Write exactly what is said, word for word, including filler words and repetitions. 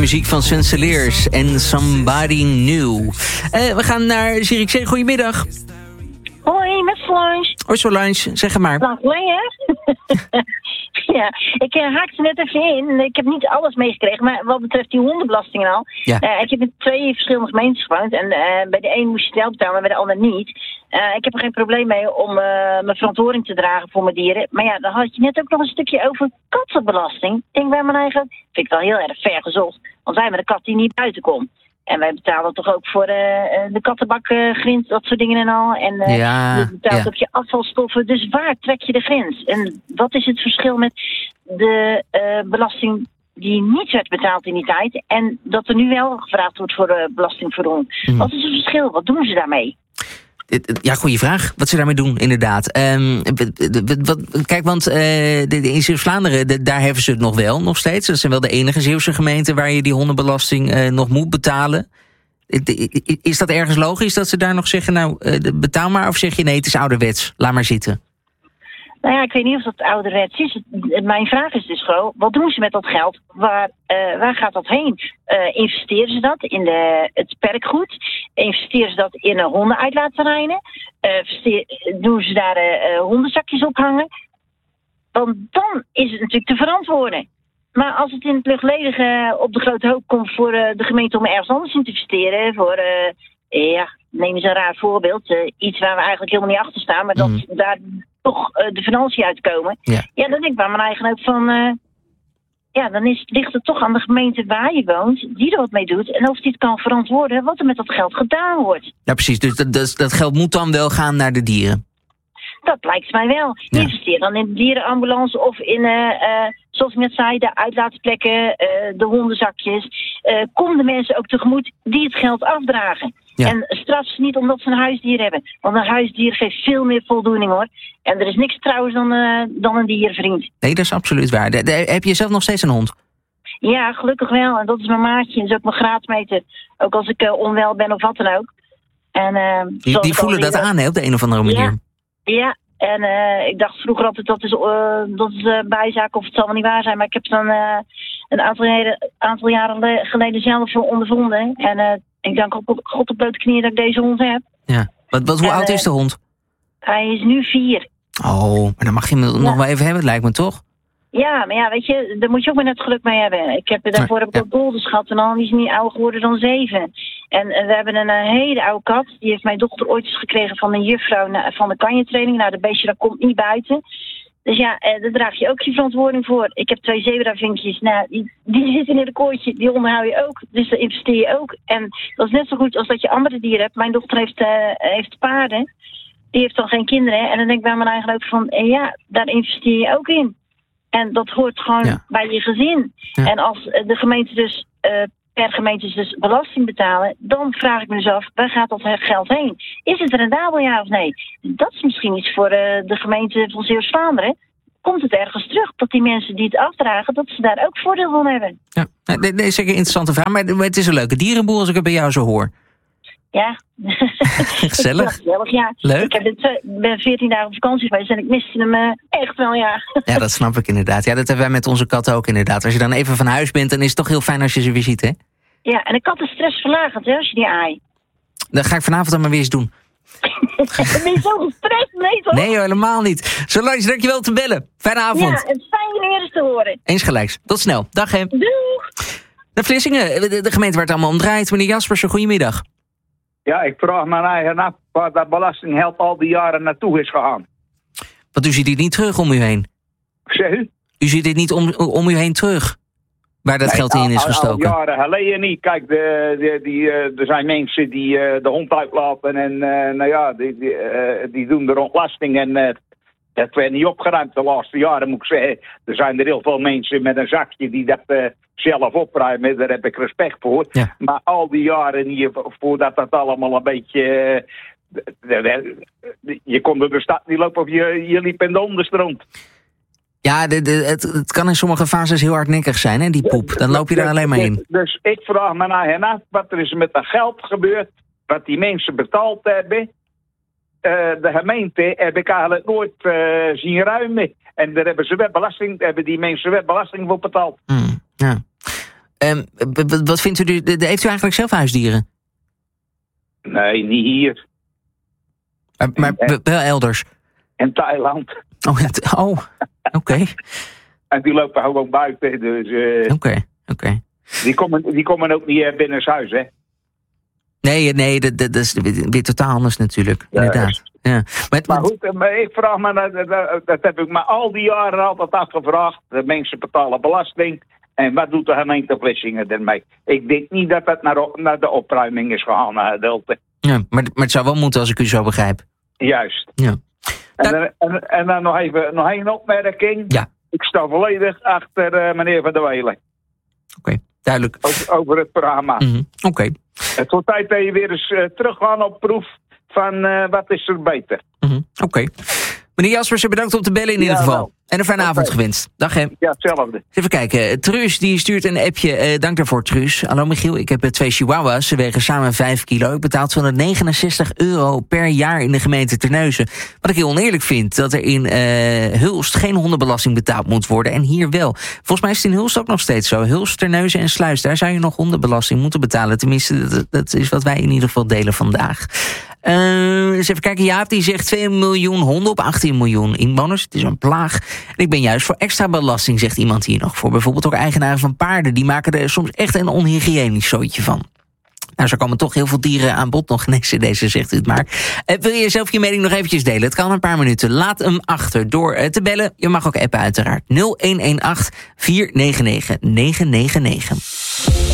Muziek van Senseleers en Somebody New. Uh, we gaan naar Zierikzee. Goedemiddag. Hoi, met Solange. Hoi Solange, zeg het maar. Lang geleden, hè? Ja, ik uh, haakte net even in. Ik heb niet alles meegekregen, maar wat betreft die hondenbelasting en al. Ja. Uh, ik heb in twee verschillende gemeentes gewoond. En uh, bij de een moest je het wel betalen, maar bij de ander niet. Uh, ik heb er geen probleem mee om uh, mijn verantwoording te dragen voor mijn dieren. Maar ja, dan had je net ook nog een stukje over kattenbelasting. Ik denk bij mijn eigen, vind ik wel heel erg ver gezocht. Want wij hebben een kat die niet buiten komt. En wij betalen toch ook voor uh, de kattenbak, uh, grind, dat soort dingen en al. En uh, ja, je betaalt ja. ook je afvalstoffen. Dus waar trek je de grens? En wat is het verschil met de uh, belasting die niet werd betaald in die tijd... en dat er nu wel gevraagd wordt voor uh, belasting voor hond? Mm. Wat is het verschil? Wat doen ze daarmee? Ja, goede vraag. Wat ze daarmee doen, inderdaad. Um, wat, kijk, want uh, in Zeeuws-Vlaanderen, daar heffen ze het nog wel, nog steeds. Dat zijn wel de enige Zeeuwse gemeenten waar je die hondenbelasting uh, nog moet betalen. Is dat ergens logisch dat ze daar nog zeggen, nou, uh, betaal maar? Of zeg je, nee, het is ouderwets, laat maar zitten? Nou ja, ik weet niet of dat ouderwets is. Mijn vraag is dus gewoon, wat doen ze met dat geld? Waar, uh, waar gaat dat heen? Uh, investeren ze dat in de, het perkgoed? Investeren ze dat in uh, hondenuitlaatterreinen? Uh, doen ze daar uh, hondenzakjes ophangen? Want dan is het natuurlijk te verantwoorden. Maar als het in het luchtledige op de grote hoop komt voor uh, de gemeente om ergens anders in te investeren, voor... Uh, ja, neem eens een raar voorbeeld. Uh, iets waar we eigenlijk helemaal niet achter staan, maar dat mm. daar toch uh, de financiën uitkomen. Ja. ja, dan denk ik bij mijn eigen ook van... Uh, ja, dan is, ligt het toch aan de gemeente waar je woont, die er wat mee doet. En of die het kan verantwoorden wat er met dat geld gedaan wordt. Ja, precies. Dus dat, dat, dat geld moet dan wel gaan naar de dieren. Dat lijkt mij wel. Ja. Investeer dan in de dierenambulance of in, uh, uh, zoals ik net zei, de uitlaatplekken, uh, de hondenzakjes. Uh, kom de mensen ook tegemoet die het geld afdragen. Ja. En straf ze niet omdat ze een huisdier hebben. Want een huisdier geeft veel meer voldoening, hoor. En er is niks trouwens dan, uh, dan een diervriend. Nee, dat is absoluut waar. De, de, heb je zelf nog steeds een hond? Ja, gelukkig wel. En dat is mijn maatje. Dat is ook mijn graadmeter. Ook als ik uh, onwel ben of wat dan ook. En, uh, die die voelen dat aan, hè, op de een of andere manier. Ja, ja. En uh, ik dacht vroeger altijd dat is, uh, dat is uh, bijzaak of het zal wel niet waar zijn. Maar ik heb het dan uh, een aantal jaren, aantal jaren geleden zelf ondervonden. En uh, ik dank op God op blote knieën dat ik deze hond heb. Ja. Wat, wat, hoe en, oud is de hond? Hij is nu vier. Oh, maar dan mag je hem ja. nog wel even hebben, lijkt me toch? Ja, maar ja, weet je, daar moet je ook maar net geluk mee hebben. Ik heb, daarvoor heb ik ja. ook Golders gehad en al, die is niet ouder geworden dan zeven. En uh, we hebben een uh, hele oude kat. Die heeft mijn dochter ooit eens gekregen van een juffrouw na, van de kanjetraining. Nou, dat beestje dat komt niet buiten. Dus ja, uh, daar draag je ook je verantwoording voor. Ik heb twee zebravinkjes. Nou, die, die zitten in een kooitje, die onderhoud je ook. Dus daar investeer je ook. En dat is net zo goed als dat je andere dieren hebt. Mijn dochter heeft, uh, heeft paarden. Die heeft dan geen kinderen. En dan denk ik bij mijn eigen ook van, uh, ja, daar investeer je ook in. En dat hoort gewoon ja. bij je gezin. Ja. En als de gemeente dus uh, per gemeente dus belasting betalen, dan vraag ik me dus af, waar gaat dat geld heen? Is het rendabel, ja of nee? Dat is misschien iets voor uh, de gemeente van Zeeuws-Vlaanderen. Komt het ergens terug dat die mensen die het afdragen, dat ze daar ook voordeel van hebben? Ja, dat is zeker een interessante vraag, maar het is een leuke dierenboel als ik het bij jou zo hoor. Ja. Gezellig. Gezellig, ja. Leuk. Ik heb dit, ben veertien dagen op vakantie geweest en ik miste hem uh, echt wel, ja. Ja, dat snap ik inderdaad. Ja, dat hebben wij met onze katten ook inderdaad. Als je dan even van huis bent, dan is het toch heel fijn als je ze weer ziet, hè? Ja, en de kat is stressverlagend, hè, als je die aai. Dat ga ik vanavond dan maar weer eens doen. Ben je zo gestrest? Nee, toch? Nee, joh, helemaal niet. Zolange, dankjewel te bellen. Fijne avond. Ja, en fijn je weer eens te horen. Eens gelijks. Tot snel. Dag, hè. Doeg. Naar Vlissingen, de, de gemeente waar het allemaal om draait. Meneer Jaspersen, goedemiddag. Ja, ik vraag me eigen af waar dat belastinggeld al die jaren naartoe is gegaan. Want u ziet dit niet terug om u heen. Zeg u? U ziet dit niet om, om u heen terug, waar dat nee, geld in is gestoken. Al jaren geleden niet. Kijk, de, de, die, uh, er zijn mensen die uh, de hond uitlaten en uh, nou ja, die, die, uh, die doen de ontlasting en uh, dat werd niet opgeruimd de laatste jaren, moet ik zeggen. Er zijn er heel veel mensen met een zakje die dat uh, zelf opruimen, daar heb ik respect voor. Ja. Maar al die jaren hier, voordat dat allemaal een beetje... Uh, je kon door de stad niet lopen of je, je liep in de onderstroom. Ja, de, de, het, het kan in sommige fases heel hardnekkig zijn, hè, die poep. Dan loop je er alleen maar in. Dus, dus ik vraag me naar hen af wat er is met dat geld gebeurd, wat die mensen betaald hebben. Uh, de gemeente heb ik eigenlijk nooit uh, zien ruimen. En daar hebben ze wetbelasting, hebben die mensen wetbelasting voor betaald. Hmm, ja. Um, wat vindt u, heeft u eigenlijk zelf huisdieren? Nee, niet hier. Maar, maar en, wel elders? In Thailand. Oh, ja, oh oké. Okay. En die lopen gewoon buiten, dus... Oké, uh, oké. Okay, okay. Die komen, die komen ook niet binnen huis, hè? Nee, nee, dat, dat is weer totaal anders natuurlijk, ja, inderdaad. Ja. Maar, het, maar goed, maar ik vraag me, dat, dat, dat heb ik me al die jaren altijd afgevraagd. De mensen betalen belasting. En wat doet de gemeente Vlissingen ermee? Ik denk niet dat dat naar, naar de opruiming is gegaan, naar Delte. Ja, maar, maar het zou wel moeten als ik u zo begrijp. Juist. Ja. En, dan, en, en dan nog even nog één opmerking. Ja. Ik sta volledig achter uh, meneer Van der Welen. Oké, okay, duidelijk. Over, over het programma. Mm-hmm. Oké. Okay. Het wordt tijd dat je weer eens uh, teruggaan op proef van uh, wat is er beter. Mm-hmm. Oké. Okay. Meneer Jaspers, bedankt om te bellen in ja, ieder geval. Wel. En een fijne okay. avond gewenst. Dag hè. Ja, hetzelfde. Even kijken. Truus die stuurt een appje. Uh, dank daarvoor, Truus. Hallo Michiel, ik heb twee chihuahuas. Ze wegen samen vijf kilo. Ik betaal tweehonderdnegenenzestig euro per jaar in de gemeente Terneuzen. Wat ik heel oneerlijk vind, dat er in uh, Hulst geen hondenbelasting betaald moet worden. En hier wel. Volgens mij is het in Hulst ook nog steeds zo. Hulst, Terneuzen en Sluis, daar zou je nog hondenbelasting moeten betalen. Tenminste, dat, dat is wat wij in ieder geval delen vandaag. Uh, eens even kijken. Jaap die zegt twee miljoen honden op achttien miljoen inwoners. Het is een plaag. En ik ben juist voor extra belasting, zegt iemand hier nog. Voor bijvoorbeeld ook eigenaren van paarden. Die maken er soms echt een onhygiënisch zootje van. Nou, zo komen toch heel veel dieren aan bod nog. Nee, deze zegt u het maar. Uh, wil je zelf je mening nog eventjes delen? Het kan een paar minuten. Laat hem achter door uh, te bellen. Je mag ook appen uiteraard. nul een een acht vier negen negen negen negen negen.